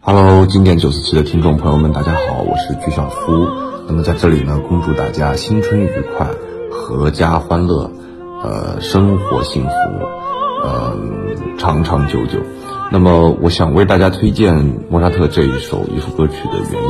Hello，经典947的听众朋友们，大家好，我是鞠晓夫。那么在这里呢，恭祝大家新春愉快，阖家欢乐，生活幸福，长长久久。那么我想为大家推荐莫扎特这一首歌曲的原